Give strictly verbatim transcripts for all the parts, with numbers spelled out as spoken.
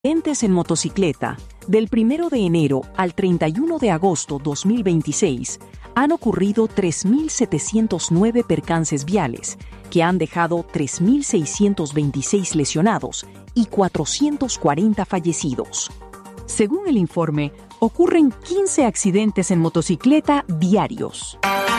Accidentes en motocicleta, del primero de enero al treinta y uno de agosto de dos mil veintiséis, han ocurrido tres mil setecientos nueve percances viales, que han dejado tres mil seiscientos veintiséis lesionados y cuatrocientos cuarenta fallecidos. Según el informe, ocurren quince accidentes en motocicleta diarios.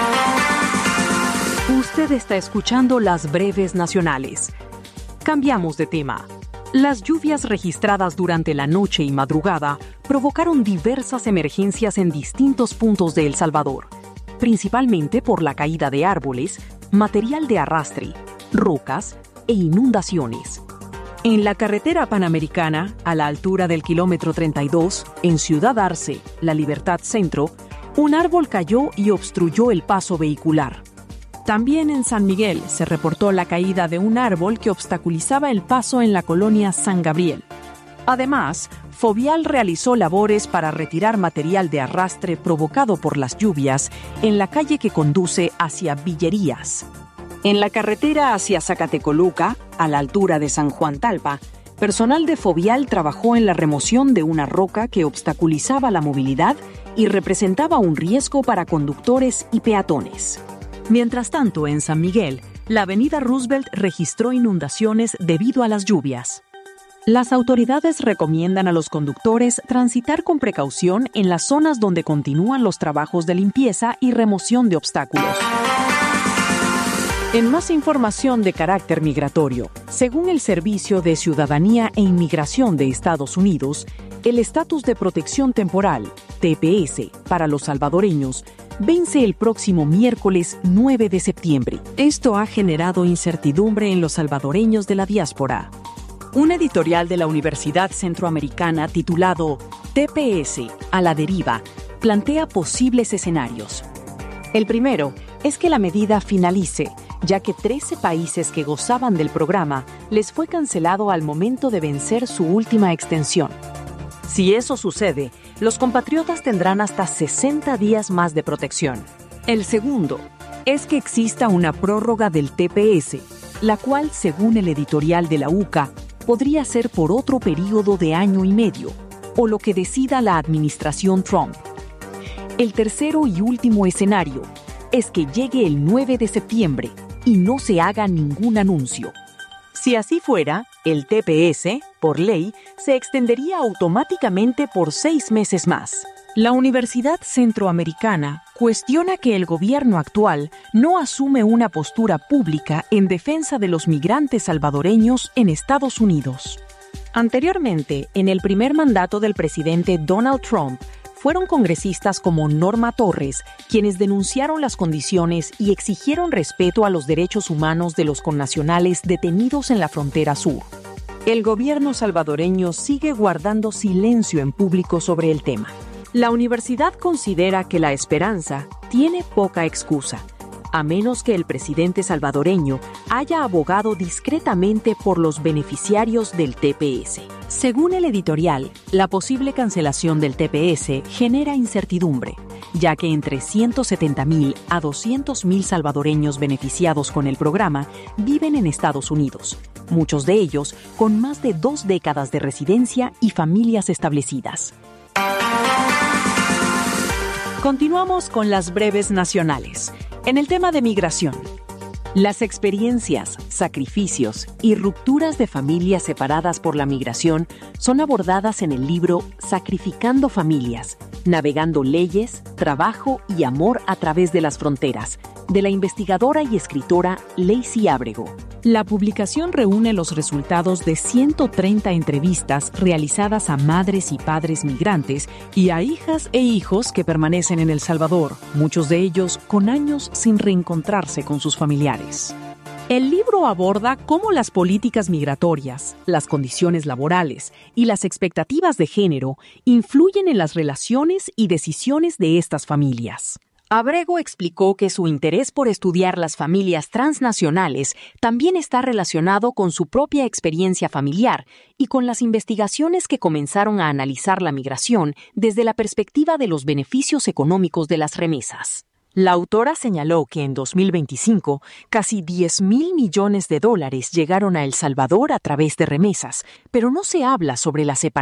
Usted está escuchando las breves nacionales. Cambiamos de tema. Las lluvias registradas durante la noche y madrugada provocaron diversas emergencias en distintos puntos de El Salvador, principalmente por la caída de árboles, material de arrastre, rocas e inundaciones. En la carretera panamericana, a la altura del kilómetro treinta y dos, en Ciudad Arce, La Libertad Centro, un árbol cayó y obstruyó el paso vehicular. También en San Miguel se reportó la caída de un árbol que obstaculizaba el paso en la colonia San Gabriel. Además, Fovial realizó labores para retirar material de arrastre provocado por las lluvias en la calle que conduce hacia Villerías. En la carretera hacia Zacatecoluca, a la altura de San Juan Talpa, personal de Fovial trabajó en la remoción de una roca que obstaculizaba la movilidad y representaba un riesgo para conductores y peatones. Mientras tanto, en San Miguel, la avenida Roosevelt registró inundaciones debido a las lluvias. Las autoridades recomiendan a los conductores transitar con precaución en las zonas donde continúan los trabajos de limpieza y remoción de obstáculos. En más información de carácter migratorio, según el Servicio de Ciudadanía e Inmigración de Estados Unidos, el estatus de protección temporal, T P S, para los salvadoreños, vence el próximo miércoles nueve de septiembre. Esto ha generado incertidumbre en los salvadoreños de la diáspora. Un editorial de la Universidad Centroamericana titulado T P S a la deriva plantea posibles escenarios. El primero es que la medida finalice, ya que trece países que gozaban del programa les fue cancelado al momento de vencer su última extensión. Si eso sucede, los compatriotas tendrán hasta sesenta días más de protección. El segundo es que exista una prórroga del T P S, la cual, según el editorial de la U C A, podría ser por otro periodo de año y medio, o lo que decida la administración Trump. El tercero y último escenario es que llegue el nueve de septiembre y no se haga ningún anuncio. Si así fuera, el T P S, por ley, se extendería automáticamente por seis meses más. La Universidad Centroamericana cuestiona que el gobierno actual no asume una postura pública en defensa de los migrantes salvadoreños en Estados Unidos. Anteriormente, en el primer mandato del presidente Donald Trump, fueron congresistas como Norma Torres quienes denunciaron las condiciones y exigieron respeto a los derechos humanos de los connacionales detenidos en la frontera sur. El gobierno salvadoreño sigue guardando silencio en público sobre el tema. La universidad considera que la esperanza tiene poca excusa, a menos que el presidente salvadoreño haya abogado discretamente por los beneficiarios del T P S. Según el editorial, la posible cancelación del T P S genera incertidumbre, ya que entre ciento setenta mil a doscientos mil salvadoreños beneficiados con el programa viven en Estados Unidos, muchos de ellos con más de dos décadas de residencia y familias establecidas. Continuamos con las breves nacionales. En el tema de migración, las experiencias, sacrificios y rupturas de familias separadas por la migración son abordadas en el libro Sacrificando Familias, Navegando Leyes, Trabajo y Amor a través de las Fronteras, de la investigadora y escritora Lacey Ábrego. La publicación reúne los resultados de ciento treinta entrevistas realizadas a madres y padres migrantes y a hijas e hijos que permanecen en El Salvador, muchos de ellos con años sin reencontrarse con sus familiares. El libro aborda cómo las políticas migratorias, las condiciones laborales y las expectativas de género influyen en las relaciones y decisiones de estas familias. Ábrego explicó que su interés por estudiar las familias transnacionales también está relacionado con su propia experiencia familiar y con las investigaciones que comenzaron a analizar la migración desde la perspectiva de los beneficios económicos de las remesas. La autora señaló que en dos mil veinticinco casi diez mil millones de dólares llegaron a El Salvador a través de remesas, pero no se habla sobre la separación